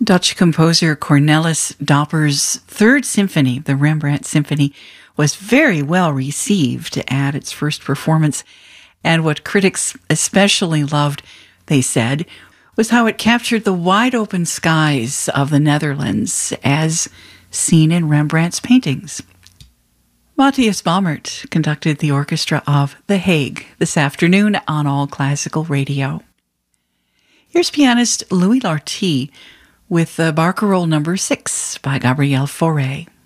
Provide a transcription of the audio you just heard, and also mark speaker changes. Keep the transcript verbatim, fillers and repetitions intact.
Speaker 1: Dutch composer Cornelis Dopper's Third Symphony, the Rembrandt Symphony, was very well received at its first performance, and what critics especially loved, they said, was how it captured the wide-open skies of the Netherlands as seen in Rembrandt's paintings. Matthias Baumert conducted the orchestra of The Hague this afternoon on All Classical Radio. Here's pianist Louis Lartey with the Barcarolle number six by Gabriel Fauré.